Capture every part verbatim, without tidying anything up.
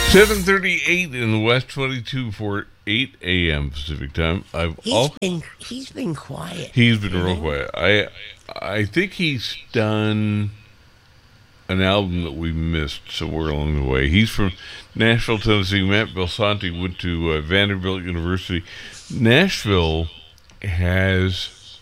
seven thirty-eight in the West, twenty-two for eight a.m. Pacific time. I've He's al- been he's been quiet. He's been real Mhm. quiet. I I think he's done an album that we missed somewhere along the way. He's from Nashville, Tennessee. Matt Belsanti went to uh, Vanderbilt University. Nashville has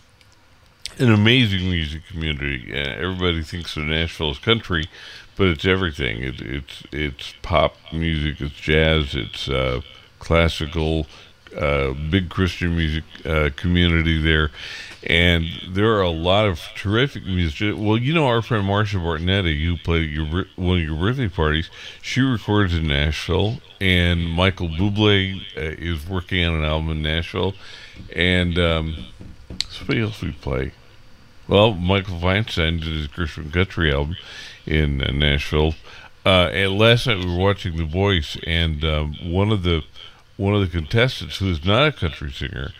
an amazing music community. Uh, everybody thinks of Nashville as country, but it's everything. It, it's it's pop music, it's jazz, it's uh, classical, uh, big Christian music uh, community there. And there are a lot of terrific musicians. Well, you know our friend Marsha Bartonetti, who played at your, bir- one of your birthday parties, she records in Nashville. And Michael Bublé uh, is working on an album in Nashville. And um, somebody else we play. Well, Michael Feinstein did his Christian country album in uh, Nashville. Uh, and last night we were watching The Voice, and um, one of the one of the contestants, who is not a country singer,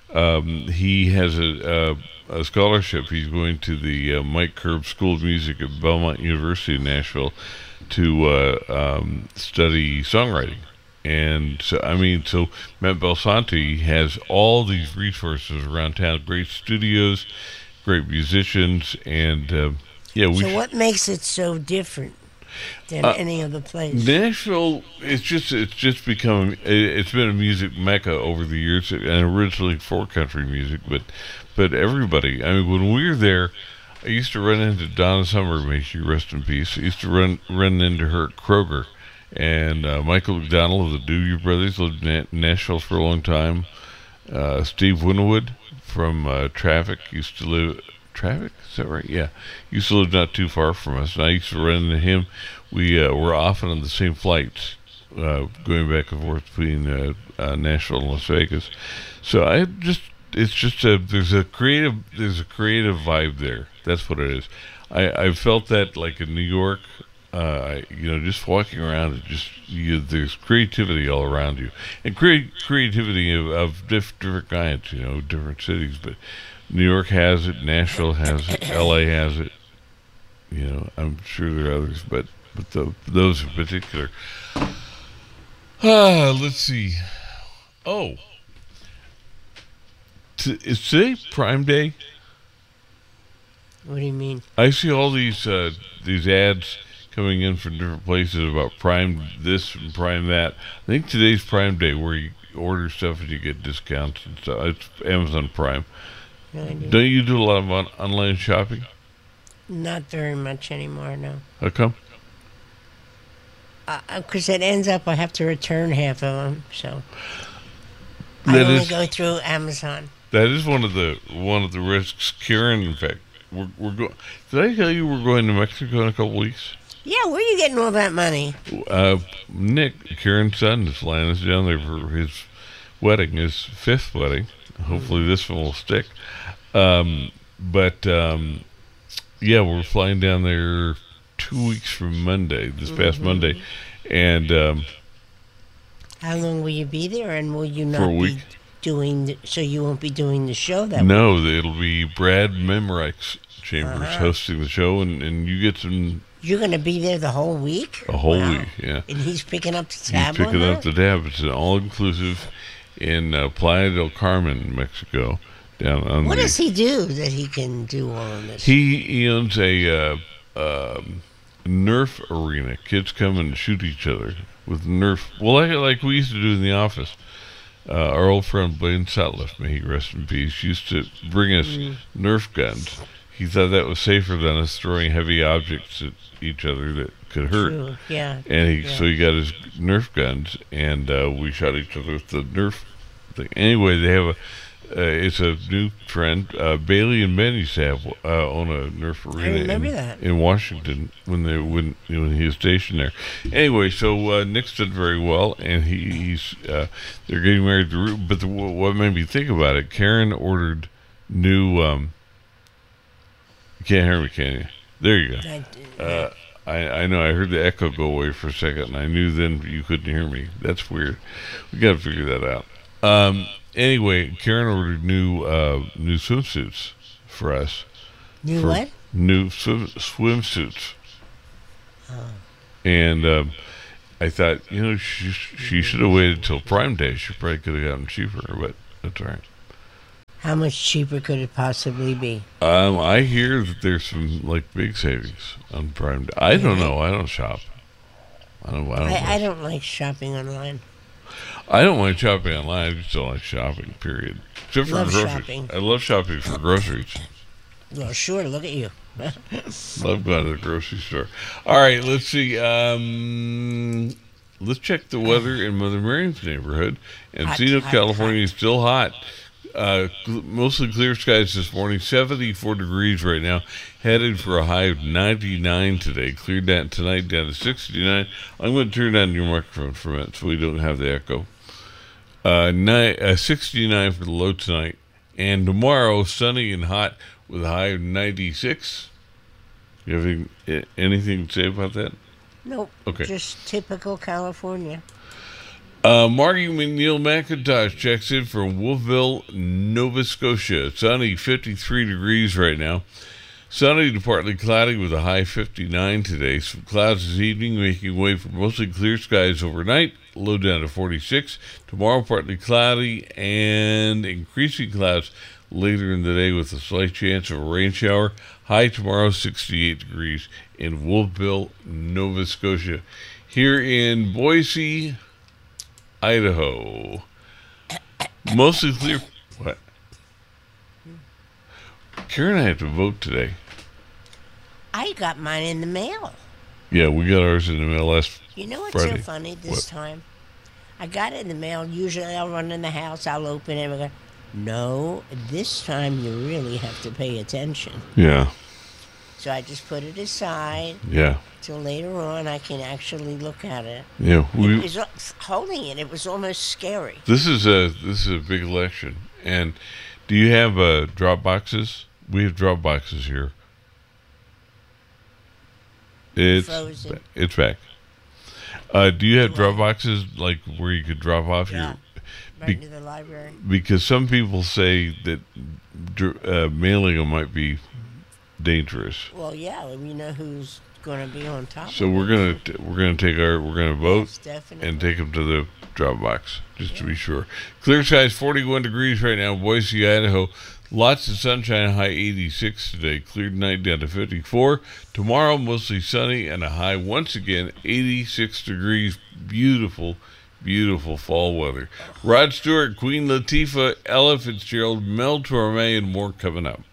um, he has a, a, a scholarship. He's going to the uh, Mike Curb School of Music at Belmont University in Nashville to uh, um, study songwriting. And so, I mean, so Matt Belsanti has all these resources around town, great studios, great musicians, and uh, yeah. We So what makes it so different than Uh, any other place? Nashville, it's just it's just become it- it's been a music mecca over the years, and originally for country music, but but everybody. I mean, when we were there, I used to run into Donna Summer, may she rest in peace. I used to run run into her at Kroger, and uh, Michael McDonald of the Doobie Brothers lived in Na- Nashville for a long time. Uh, Steve Winwood from uh, Traffic used to live. Traffic, is that right? Yeah, used to live not too far from us, and I used to run into him. We uh, were often on the same flights, uh, going back and forth between uh, uh, Nashville and Las Vegas. So I just, it's just a there's a creative there's a creative vibe there. That's what it is. I I felt that like in New York. Uh, you know, just walking around, it just you, there's creativity all around you, and create creativity of, of diff, different kinds. You know, different cities, but New York has it, Nashville has it, L A has it. You know, I'm sure there are others, but but the, those in particular. Ah, let's see. Oh, T- is today Prime Day? What do you mean? I see all these uh, these ads coming in from different places about Prime this and Prime that. I think today's Prime Day, where you order stuff and you get discounts and stuff. It's Amazon Prime. No idea. Don't you do a lot of on- online shopping? Not very much anymore, no. How come? Because it ends up I have to return half of them, so I That only is go through Amazon. that is one of the one of the risks. Karen, in fact, we're we're going. Did I tell you we're going to Mexico in a couple weeks? Yeah, where are you getting all that money? Uh, Nick, Karen's son, is flying us down there for his wedding, his fifth wedding. Hopefully, this one will stick. Um, but um, yeah, we're flying down there two weeks from Monday, this past Mhm. Monday, and um, How long will you be there, and will you For not a be week. doing? The, so you won't be doing the show that week? no, it'll be Brad Memrick's Chambers Uh-huh. hosting the show, and, and you get some You're going to be there the whole week? a whole Wow. week, yeah. And he's picking up the He's tab on picking up that? the tab. It's an all-inclusive in uh, Playa del Carmen, Mexico. Down on What the, does he do that he can do all of this? He, he owns a uh, um, Nerf arena. Kids come and shoot each other with Nerf. Well, like like we used to do in the office. Uh, our old friend Blaine Sutliff, may he rest in peace, used to bring us Mm. Nerf guns. He thought that was safer than us throwing heavy objects at each other that could hurt. True, yeah. And he, Yeah. so he got his Nerf guns, and uh, we shot each other with the Nerf thing. Anyway, they have a, uh, it's a new trend. Uh, Bailey and Ben used to have uh, own a Nerf arena remember in, that. in Washington when they when when he was stationed there. Anyway, so uh, Nick's did very well, and he, he's uh, they're getting married. To, Ru- but the, what made me think about it, Karen ordered new. Um, you can't hear me, can you? There you go. I, Uh, I, I know I heard the echo go away for a second, and I knew then you couldn't hear me. That's weird. We got to figure that out. Um, anyway, Karen ordered new uh, new swimsuits for us. New for what? New swim, swimsuits. Oh. And um, I thought, you know, she she should have waited till Prime Day. She probably could have gotten cheaper, but that's all right. How much cheaper could it possibly be? Um, I hear that there's some like big savings on Prime Day. I don't know. I don't shop. I don't. I don't. I, I don't like shopping online. I don't like shopping online. I just don't like shopping. Period. Except for Love groceries. shopping. I love shopping for groceries. Well, sure. Look at you. Love going to the grocery store. All right, let's see. Um, let's check the weather in Mother Mary's neighborhood. Encino, hot, California hot. is still hot. Uh, cl- mostly clear skies this morning. seventy-four degrees right now. Headed for a high of ninety-nine today. Cleared that tonight down to sixty-nine. I'm going to turn down your microphone for a minute so we don't have the echo. Uh, ni- uh, sixty-nine for the low tonight. And tomorrow, sunny and hot with a high of ninety-six. You have any, anything to say about that? Nope. Okay. Just typical California. Uh, Margie McNeil McIntosh checks in from Wolfville, Nova Scotia. Sunny, fifty-three degrees right now. Sunny to partly cloudy with a high fifty-nine today. Some clouds this evening, making way for mostly clear skies overnight. Low down to forty-six. Tomorrow, partly cloudy and increasing clouds later in the day with a slight chance of a rain shower. High tomorrow, sixty-eight degrees in Wolfville, Nova Scotia. Here in Boise, Idaho, mostly clear. What? Karen and I have to vote today. I got mine in the mail. Yeah, we got ours in the mail last You know what's Friday. so funny this What? time? I got it in the mail. Usually I'll run in the house, I'll open it, and I go, no, this time you really have to pay attention. Yeah, So I just put it aside yeah, till later on I can actually look at it. yeah. It We, was, holding it, it was almost scary. this is a this is a big election. And do you have uh, drop boxes? We have drop boxes here. It's Frozen. it's back. Uh, do you have Do drop I? boxes like where you could drop off Yeah. your? Right Be- to the library. Because some people say that dr- uh, mailing them might be dangerous. Well, yeah, we know who's going to be on top. So of we're it. gonna t- we're gonna take our we're gonna vote Yes, definitely. and take them to the drop box just to be sure. Clear skies, forty-one degrees right now, Boise, Idaho. Lots of sunshine, high eighty-six today. Cleared night down to fifty-four. Tomorrow, mostly sunny and a high once again eighty-six degrees. Beautiful, beautiful fall weather. Rod Stewart, Queen Latifah, Ella Fitzgerald, Mel Torme, and more coming up.